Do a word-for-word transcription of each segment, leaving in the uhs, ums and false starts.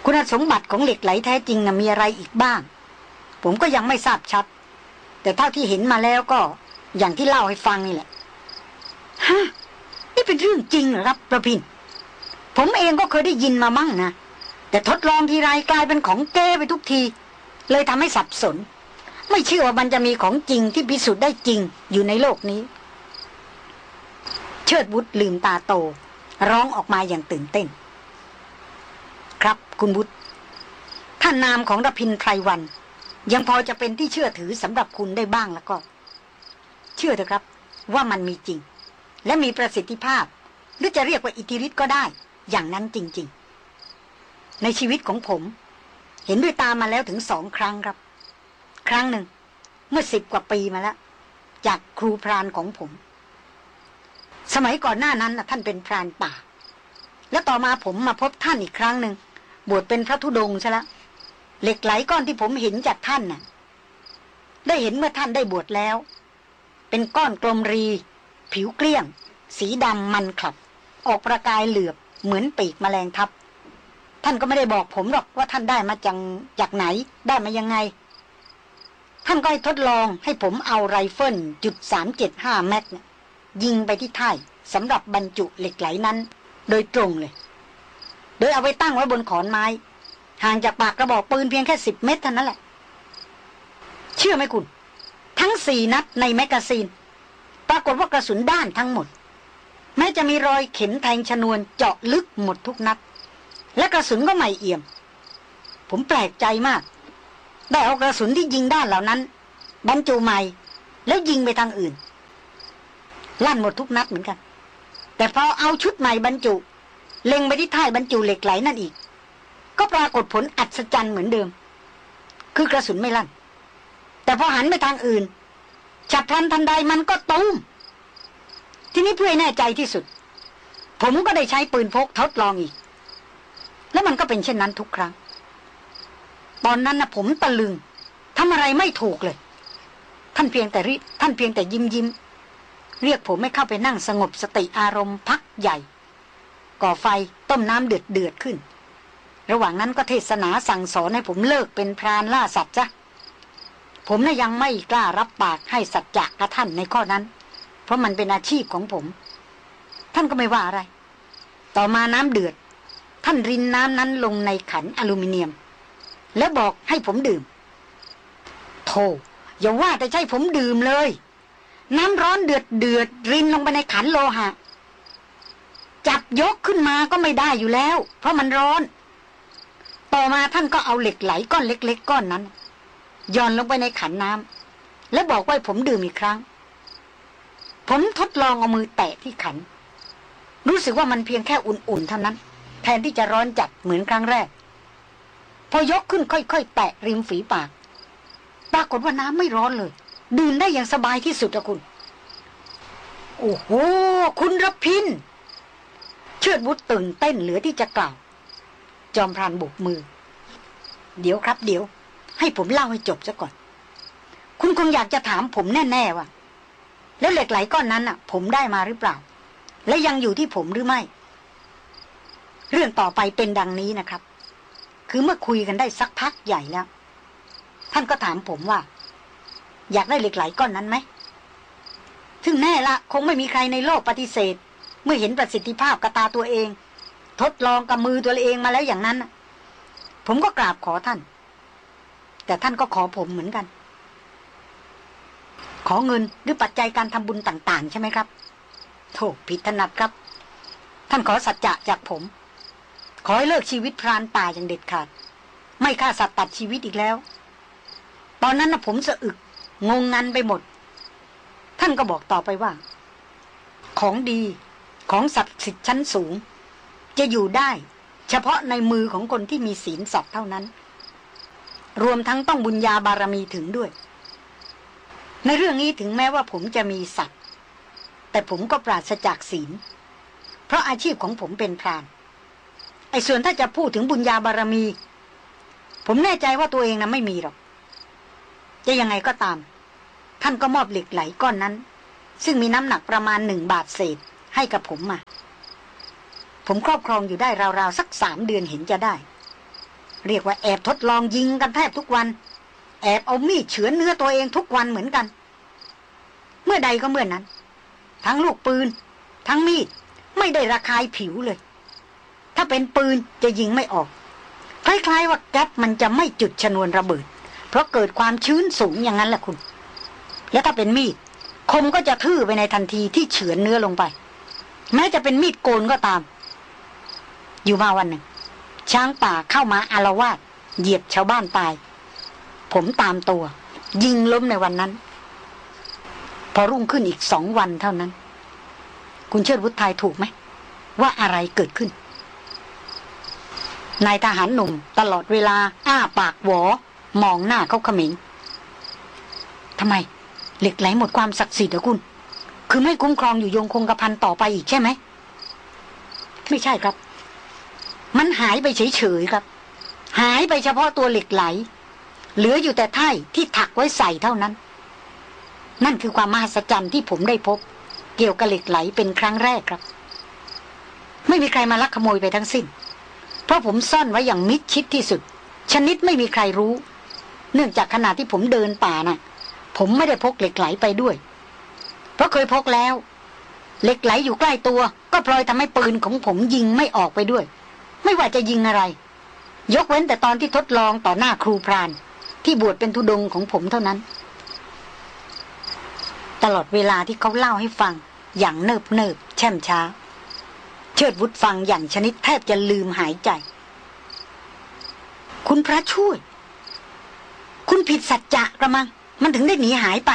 คุณสมบัติของเหล็กไหลแท้จริงนะมีอะไรอีกบ้างผมก็ยังไม่ทราบชัดแต่เท่าที่เห็นมาแล้วก็อย่างที่เล่าให้ฟังนี่แหละฮะนี่เป็นเรื่องจริงเหรอครับประพินผมเองก็เคยได้ยินมามั่งนะแต่ทดลองทีไรกลายเป็นของแก้ไปทุกทีเลยทำให้สับสนไม่เชื่อว่ามันจะมีของจริงที่พิสูจน์ได้จริงอยู่ในโลกนี้เชิดวุฒลืมตาโตร้องออกมาอย่างตื่นเต้นครับคุณวุฒท่านนามของรพินไพรวันยังพอจะเป็นที่เชื่อถือสำหรับคุณได้บ้างแล้วก็เชื่อเถอะครับว่ามันมีจริงและมีประสิทธิภาพหรือจะเรียกว่าอิทธิฤทธิ์ก็ได้อย่างนั้นจริงๆในชีวิตของผมเห็นด้วยตามาแล้วถึงสองครั้งครับครั้งหนึ่งเมื่อสิบกว่าปีมาแล้วจากครูพรานของผมสมัยก่อนหน้านั้นนะท่านเป็นพรานป่าแล้วต่อมาผมมาพบท่านอีกครั้งหนึ่งบวชเป็นพระธุดงค์ซะละเหล็กไหลก้อนที่ผมเห็นจากท่านน่ะได้เห็นเมื่อท่านได้บวชแล้วเป็นก้อนกลมรีผิวเกลี้ยงสีดำมันขลับออกประกายเหลือบเหมือนปีกแมลงทับท่านก็ไม่ได้บอกผมหรอกว่าท่านได้มาจากจากไหนได้มายังไงท่านก็ให้ทดลองให้ผมเอาไรเฟิลจุดสามเจ็ดห้าแม็กเนี่ยยิงไปที่ท้ายสำหรับบรรจุเหล็กไหลนั้นโดยตรงเลยโดยเอาไว้ตั้งไว้บนขอนไม้ห่างจากปากกระบอกปืนเพียงแค่สิบเมตรเท่านั้นแหละเชื่อไหมคุณทั้งสี่นัดในแมกกาซีนปรากฏว่ากระสุนด้านทั้งหมดแม้จะมีรอยเข็มแทงชนวนเจาะลึกหมดทุกนัดและกระสุนก็ใหม่เอี่ยมผมแปลกใจมากได้เอากระสุนที่ยิงด้านเหล่านั้นบรรจุใหม่แล้วยิงไปทางอื่นลั่นหมดทุกนัดเหมือนกันแต่พอเอาชุดใหม่บรรจุเล็งไปที่ท้ายบรรจุเหล็กไหลนั่นอีกก็ปรากฏผลอัศจรรย์เหมือนเดิมคือกระสุนไม่ลั่นแต่พอหันไปทางอื่นฉับพลันทันใดมันก็ตูมทีนี้เพื่อให้แน่ใจที่สุดผมก็ได้ใช้ปืนพกทดลองอีกแล้วมันก็เป็นเช่นนั้นทุกครั้งตอนนั้นนะผมตะลึงทำอะไรไม่ถูกเลยท่านเพียงแต่ริท่านเพียงแต่ยิ้มยิ้มเรียกผมให้เข้าไปนั่งสงบสติอารมณ์พักใหญ่ก่อไฟต้มน้ำเดือดเดือดขึ้นระหว่างนั้นก็เทศนาสั่งสอนให้ผมเลิกเป็นพรานล่าสัตว์จ้ะผมน่ะยังไม่กล้ารับปากให้สัจจะกับท่านในข้อนั้นเพราะมันเป็นอาชีพของผมท่านก็ไม่ว่าอะไรต่อมาน้ำเดือดท่านรินน้ำนั้นลงในขันอลูมิเนียมแล้วบอกให้ผมดื่มโธ่อย่าว่าแต่ใช่ผมดื่มเลยน้ำร้อนเดือดเดือดรินลงไปในขันโลหะจับยกขึ้นมาก็ไม่ได้อยู่แล้วเพราะมันร้อนต่อมาท่านก็เอาเหล็กไหลก้อนเล็กๆก้อนนั้นย่อนลงไปในขันน้ำแล้วบอกว่าผมดื่มอีกครั้งผมทดลองเอามือแตะที่ขันรู้สึกว่ามันเพียงแค่อุ่นๆเท่านั้นแทนที่จะร้อนจัดเหมือนครั้งแรกพอยกขึ้นค่อยๆแตะริมฝีปากปรากฏว่าน้ำไม่ร้อนเลยดื่มได้อย่างสบายที่สุดอะคุณโอ้โหคุณรพินเชิดวุฒตื่นเต้นเหลือที่จะกล่าวจอมพรานโบกมือเดี๋ยวครับเดี๋ยวให้ผมเล่าให้จบซะก่อนคุณคงอยากจะถามผมแน่ๆว่าแล้วเหล็กไหลก้อนนั้นน่ะผมได้มาหรือเปล่าและยังอยู่ที่ผมหรือไม่เรื่องต่อไปเป็นดังนี้นะครับคือเมื่อคุยกันได้สักพักใหญ่แล้วท่านก็ถามผมว่าอยากได้เหล็กไหลก้อนนั้นไหมซึ่งแน่ละคงไม่มีใครในโลกปฏิเสธเมื่อเห็นประสิทธิภาพกับตาตัวเองทดลองกับมือตัวเองมาแล้วอย่างนั้นผมก็กราบขอท่านแต่ท่านก็ขอผมเหมือนกันขอเงินหรือปัจจัยการทำบุญต่างๆใช่ไหมครับโธ่ผิดถนัดครับท่านขอสัจจะจากผมขอให้เลิกชีวิตพรานป่าอย่างเด็ดขาดไม่ฆ่าสัตว์ตัดชีวิตอีกแล้วตอนนั้นนะผมสะอึกงงงันไปหมดท่านก็บอกต่อไปว่าของดีของศักดิ์สิทธิ์ชั้นสูงจะอยู่ได้เฉพาะในมือของคนที่มีศีลสัตว์เท่านั้นรวมทั้งต้องบุญญาบารมีถึงด้วยในเรื่องนี้ถึงแม้ว่าผมจะมีสัตว์แต่ผมก็ปราศจากศีลเพราะอาชีพของผมเป็นพรานไอ้ส่วนถ้าจะพูดถึงบุญญาบารมีผมแน่ใจว่าตัวเองนะไม่มีหรอกจะยังไงก็ตามท่านก็มอบเหล็กไหลก้อนนั้นซึ่งมีน้ำหนักประมาณหนึ่งบาทเศษให้กับผมมาผมครอบครองอยู่ได้ราวๆสักสามเดือนเห็นจะได้เรียกว่าแอบทดลองยิงกันแทบทุกวันแอบเอามีดเฉือนเนื้อตัวเองทุกวันเหมือนกันเมื่อใดก็เมื่อนั้นทั้งลูกปืนทั้งมีดไม่ได้ระคายผิวเลยถ้าเป็นปืนจะยิงไม่ออกคล้ายๆว่าแก๊สมันจะไม่จุดชนวนระเบิดเพราะเกิดความชื้นสูงอย่างนั้นแหละคุณและถ้าเป็นมีดคมก็จะทื่อไปในทันทีที่เฉือนเนื้อลงไปแม้จะเป็นมีดโกนก็ตามอยู่มาวันหนึ่งช้างป่าเข้ามาอาละวาดเหยียบชาวบ้านตายผมตามตัวยิงล้มในวันนั้นพอรุ่งขึ้นอีกสองวันเท่านั้นคุณเชิดวุฒิทายถูกไหมว่าอะไรเกิดขึ้นนายทหารหนุ่มตลอดเวลาอ้าปากหวอมองหน้าเขาเขม็งทำไมเหล็กไหลหมดความศักดิ์สิทธิ์เหรอคุณคือไม่คุ้มครองอยู่ยงคงกระพันต่อไปอีกใช่ไหมไม่ใช่ครับมันหายไปเฉยๆครับหายไปเฉพาะตัวเหล็กไหลเหลืออยู่แต่ไถ่ที่ถักไว้ใส่เท่านั้นนั่นคือความมหัศจรรย์ที่ผมได้พบเกี่ยวกับเหล็กไหลเป็นครั้งแรกครับไม่มีใครมาลักขโมยไปทั้งสิ้นเพราะผมซ่อนไว้อย่างมิดชิดที่สุดชนิดไม่มีใครรู้เนื่องจากขณะที่ผมเดินป่าน่ะผมไม่ได้พกเหล็กไหลไปด้วยเพราะเคยพกแล้วเหล็กไหลอยู่ใกล้ตัวก็พลอยทำให้ปืนของผมยิงไม่ออกไปด้วยไม่ว่าจะยิงอะไรยกเว้นแต่ตอนที่ทดลองต่อหน้าครูพรานที่บวชเป็นธุดงค์ของผมเท่านั้นตลอดเวลาที่เขาเล่าให้ฟังอย่างเนิบเนิบแช่มช้าเชิดวุฒฟังอย่างชนิดแทบจะลืมหายใจคุณพระช่วยคุณผิดสัจจะกระมังมันถึงได้หนีหายไป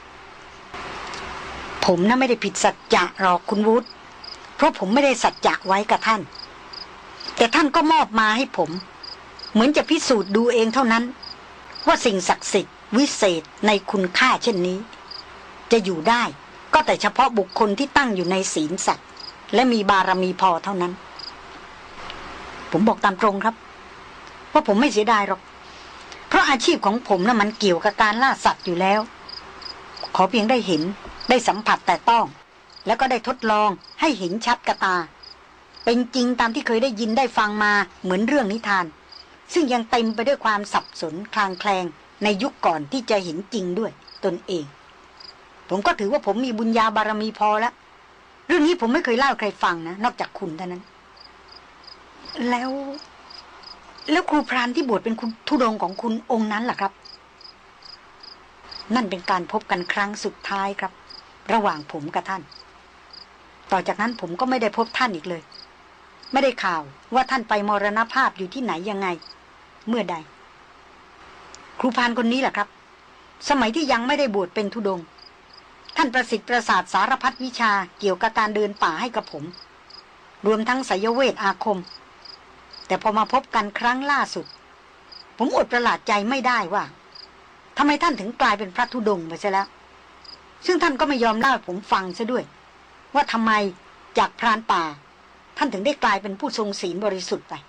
ผมน่ะไม่ได้ผิดสัจจะหรอกคุณวุฒเพราะผมไม่ได้สัจจะไว้กับท่านแต่ท่านก็มอบมาให้ผมเหมือนจะพิสูจน์ดูเองเท่านั้นว่าสิ่งศักดิ์สิทธิ์วิเศษในคุณค่าเช่นนี้จะอยู่ได้ก็แต่เฉพาะบุคคลที่ตั้งอยู่ในศีลสัตว์และมีบารมีพอเท่านั้นผมบอกตามตรงครับว่าผมไม่เสียดายหรอกเพราะอาชีพของผมน่ะมันเกี่ยวกับการล่าสัตว์อยู่แล้วขอเพียงได้เห็นได้สัมผัสแต่ต้องแล้วก็ได้ทดลองให้เห็นชัดกับตาเป็นจริงตามที่เคยได้ยินได้ฟังมาเหมือนเรื่องนิทานซึ่งยังเต็มไปด้วยความสับสนคลางแคลงในยุคก่อนที่จะเห็นจริงด้วยตนเองผมก็ถือว่าผมมีบุญญาบารมีพอแล้วเรื่องนี้ผมไม่เคยเล่าใครฟังนะนอกจากคุณเท่านั้นแล้วแล้วครูพรานที่บวชเป็นคุณธุดงค์ของคุณองค์นั้นล่ะครับนั่นเป็นการพบกันครั้งสุดท้ายครับระหว่างผมกับท่านต่อจากนั้นผมก็ไม่ได้พบท่านอีกเลยไม่ได้ข่าวว่าท่านไปมรณภาพอยู่ที่ไหนยังไงเมื่อใดครูพรานคนนี้แหละครับสมัยที่ยังไม่ได้บวชเป็นธุดงค์ท่านประสิทธิ์ประสาทสารพัดวิชาเกี่ยวกับการเดินป่าให้กับผมรวมทั้งไสยเวทอาคมแต่พอมาพบกันครั้งล่าสุดผมอดประหลาดใจไม่ได้ว่าทำไมท่านถึงกลายเป็นพระธุดงค์ไปซะแล้วซึ่งท่านก็ไม่ยอมเล่าให้ผมฟังซะด้วยว่าทำไมจากพรานป่าท่านถึงได้กลายเป็นผู้ทรงศีลบริสุทธิ์ไป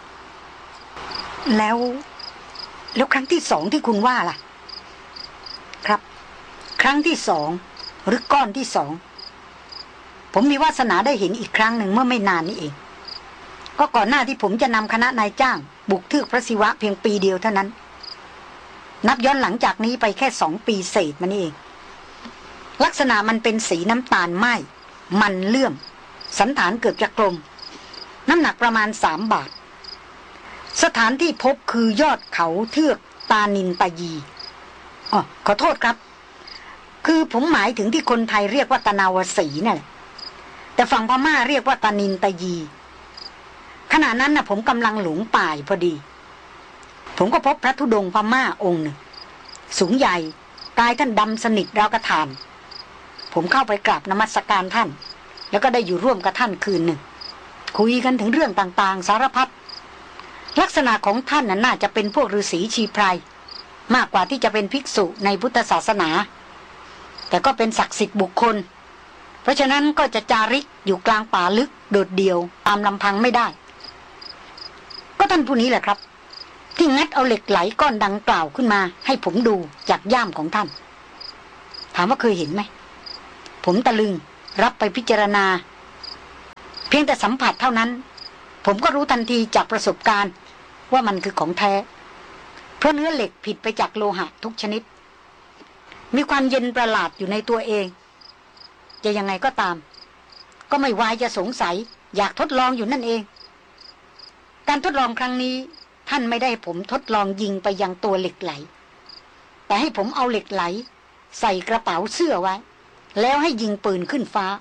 แล้วแล้วครั้งที่สองที่คุณว่าล่ะครับครั้งที่สองหรือก้อนที่สองผมมีวาสนาได้เห็นอีกครั้งหนึ่งเมื่อไม่นานนี้เองก็ก่อนหน้าที่ผมจะนำคณะนายจ้างบุกทึกพระศิวะเพียงปีเดียวเท่านั้นนับย้อนหลังจากนี้ไปแค่สองปีเศษมานี่เองลักษณะมันเป็นสีน้ำตาลไหม้มันเลื่อมสันฐานเกือบจะกลมน้ำหนักประมาณสามบาทสถานที่พบคือยอดเขาเทือกตานินตายีอ๋อขอโทษครับคือผมหมายถึงที่คนไทยเรียกว่าตะนาวสีนั่นแหละแต่ฝั่งพม่าเรียกว่าตานินตายีขณะนั้นน่ะผมกำลังหลงป่าพอดีผมก็พบพระธุดงค์พม่าองค์หนึ่งสูงใหญ่กายท่านดำสนิทราวกระถานผมเข้าไปกราบนมัสการท่านแล้วก็ได้อยู่ร่วมกับท่านคืนหนึ่งคุยกันถึงเรื่องต่างๆสารพัดลักษณะของท่านน่าจะเป็นพวกฤาษีชีไพรมากกว่าที่จะเป็นภิกษุในพุทธศาสนาแต่ก็เป็นศักดิ์สิทธิ์บุคคลเพราะฉะนั้นก็จะจาริกอยู่กลางป่าลึกโดดเดี่ยวตามลำพังไม่ได้ก็ท่านผู้นี้แหละครับที่งัดเอาเหล็กไหลก้อนดังกล่าวขึ้นมาให้ผมดูจากย่ามของท่านถามว่าเคยเห็นไหมผมตะลึงรับไปพิจารณาเพียงแต่สัมผัสเท่านั้นผมก็รู้ทันทีจากประสบการณ์ว่ามันคือของแท้เพราะเนื้อเหล็กผิดไปจากโลหะทุกชนิดมีความเย็นประหลาดอยู่ในตัวเองจะยังไงก็ตามก็ไม่วายจะสงสัยอยากทดลองอยู่นั่นเองการทดลองครั้งนี้ท่านไม่ได้ผมทดลองยิงไปยังตัวเหล็กไหลแต่ให้ผมเอาเหล็กไหลใส่กระเป๋าเสื้อไว้แล้วให้ยิงปืนขึ้นฟ้า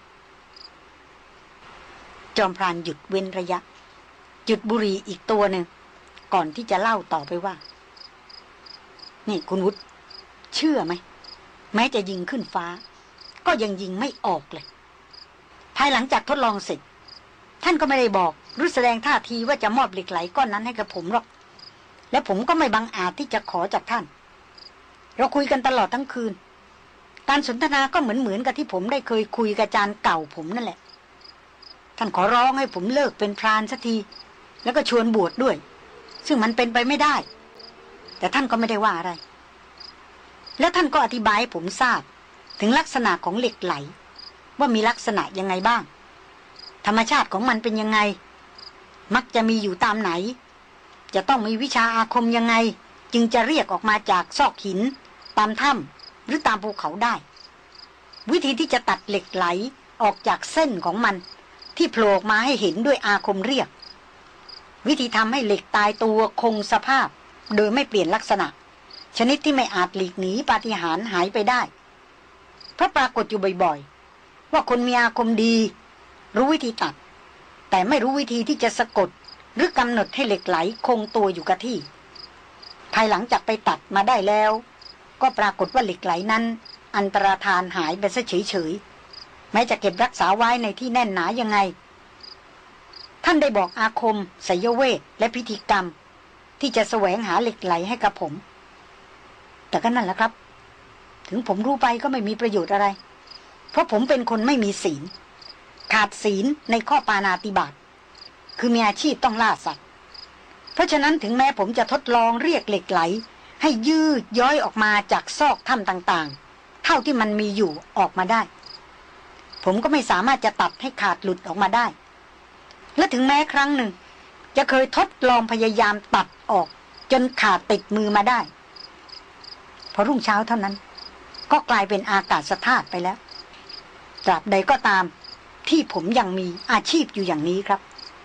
จอมพรานหยุดเว้นระยะจุดบุหรี่อีกตัวหนึ่งก่อนที่จะเล่าต่อไปว่านี่คุณวุฒิเชื่อไหมแม้จะยิงขึ้นฟ้าก็ยังยิงไม่ออกเลยภายหลังจากทดลองเสร็จท่านก็ไม่ได้บอกหรือแสดงท่าทีว่าจะมอบเหล็กไหลก้อนนั้นให้กับผมหรอกและผมก็ไม่บังอาจที่จะขอจากท่านเราคุยกันตลอดทั้งคืนการสนทนาก็เหมือนเหมือนกับที่ผมได้เคยคุยกับอาจารย์เก่าผมนั่นแหละท่านขอร้องให้ผมเลิกเป็นพรานสักทีแล้วก็ชวนบวชดด้วยซึ่งมันเป็นไปไม่ได้แต่ท่านก็ไม่ได้ว่าอะไรแล้วท่านก็อธิบายให้ผมทราบถึงลักษณะของเหล็กไหลว่ามีลักษณะยังไงบ้างธรรมชาติของมันเป็นยังไงมักจะมีอยู่ตามไหนจะต้องมีวิชาอาคมยังไงจึงจะเรียกออกมาจากซอกหินตามถ้ำหรือตามภูเขาได้วิธีที่จะตัดเหล็กไหลออกจากเส้นของมันที่โผล่ออกมาให้เห็นด้วยอาคมเรียกวิธีทำให้เหล็กตายตัวคงสภาพโดยไม่เปลี่ยนลักษณะชนิดที่ไม่อาจหลีกหนีปาฏิหาริย์หายไปได้เพราะปรากฏอยู่บ่อยๆว่าคนมีอาคมดีรู้วิธีตัดแต่ไม่รู้วิธีที่จะสะกดหรือกำหนดให้เหล็กไหลคงตัวอยู่กับที่ภายหลังจากไปตัดมาได้แล้วก็ปรากฏว่าเหล็กไหลนั้นอันตรธานหายไปซะเฉยๆแม้จะเก็บรักษาไว้ในที่แน่นหนายังไงท่านได้บอกอาคมไสยเวทและพิธีกรรมที่จะแสวงหาเหล็กไหลให้กับผมแต่ก็นั่นแหละครับถึงผมรู้ไปก็ไม่มีประโยชน์อะไรเพราะผมเป็นคนไม่มีศีลขาดศีลในข้อปาณาติบาตคือมีอาชีพต้องล่าสัตว์เพราะฉะนั้นถึงแม้ผมจะทดลองเรียกเหล็กไหลให้ยืดย้อยออกมาจากซอกถ้ำต่างๆเท่าที่มันมีอยู่ออกมาได้ผมก็ไม่สามารถจะตัดให้ขาดหลุดออกมาได้และถึงแม้ครั้งหนึ่งจะเคยทดลองพยายามตัดออกจนขาดติดมือมาได้พอรุ่งเช้าเท่านั้นก็กลายเป็นอากาศธาตุไปแล้วตราบใดก็ตามที่ผมยังมีอาชีพอยู่อย่างนี้ครับ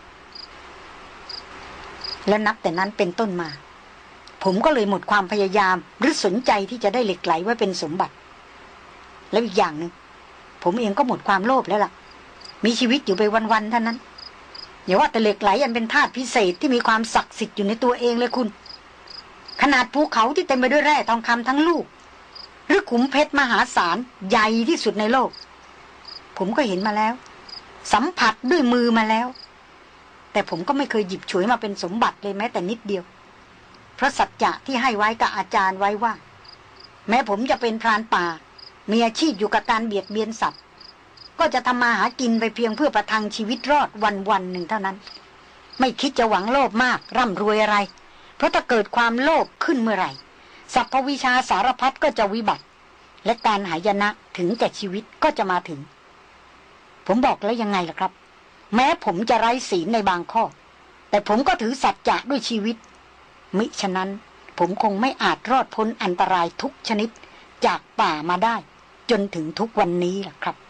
และนับแต่นั้นเป็นต้นมาผมก็เลยหมดความพยายามหรือสนใจที่จะได้เหล็กไหลไว้เป็นสมบัติแล้วอีกอย่างหนึ่งผมเองก็หมดความโลภแล้วล่ะมีชีวิตอยู่ไปวันๆเท่านั้นอย่าว่าแต่เหล็กไหลอันเป็นธาตุพิเศษที่มีความศักดิ์สิทธิ์อยู่ในตัวเองเลยคุณขนาดภูเขาที่เต็มไปด้วยแร่ทองคำทั้งลูกหรือขุมเพชรมหาศาลใหญ่ที่สุดในโลกผมก็เห็นมาแล้วสัมผัสด้วยมือมาแล้วแต่ผมก็ไม่เคยหยิบฉวยมาเป็นสมบัติเลยแม้แต่นิดเดียวเพราะสัจจะที่ให้ไว้กับอาจารย์ไว้ว่าแม้ผมจะเป็นพรานป่ามีอาชีพอยู่กับการเบียดเบียนสัตว์ก็จะทำมาหากินไปเพียงเพื่อประทังชีวิตรอดวันวันหนึ่งเท่านั้นไม่คิดจะหวังโลภมากร่ำรวยอะไรเพราะถ้าเกิดความโลภขึ้นเมื่อไหร่สรรพวิชาสารพัดก็จะวิบัติและการหายนะถึงแก่ชีวิตก็จะมาถึงผมบอกแล้วยังไงล่ะครับแม้ผมจะไร้ศีลในบางข้อแต่ผมก็ถือสัจจะด้วยชีวิตมิฉะนั้นผมคงไม่อาจรอดพ้นอันตรายทุกชนิดจากป่ามาได้จนถึงทุกวันนี้ล่ะครับ